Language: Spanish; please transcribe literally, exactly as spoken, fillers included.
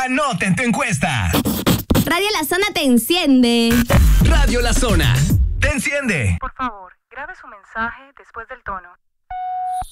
Anoten tu encuesta. Radio La Zona te enciende. Radio La Zona te enciende. Por favor, grabe su mensaje después del tono.